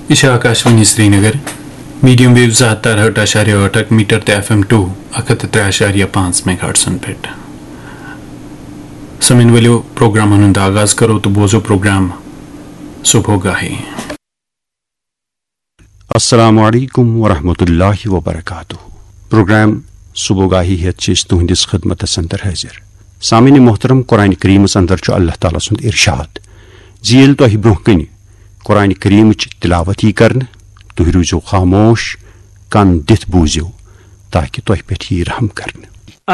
यह Akashvani Srinagar medium wave 77.8 metre ते FM 2 103.5 megahertz पे समिन वलियो प्रोग्राम हनुंद आगाज करो तो बोझो प्रोग्राम सुबह गाही। अस्सलामु अलैकुम वरहमतुल्लाहि वबरकातुहू। प्रोग्राम सुबह गाही है तुहंदिस खिदमत अंदर हाजिर। सामिन मोहतरम कुरान करीम अंदर अल्लाह ताला सुंद इरशाद जेल तुह ब्रोह कन कुरान करीम तिलावत यी कर तुह रूजो खामोश कन दिथ बूझो ताकि तुह पे रहम कर।